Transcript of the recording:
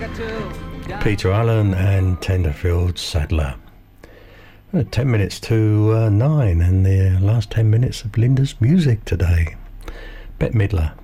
Peter Allen and Tenderfield Sadler. 10 minutes to 9, and the last 10 minutes of Linda's music today. Bette Midler,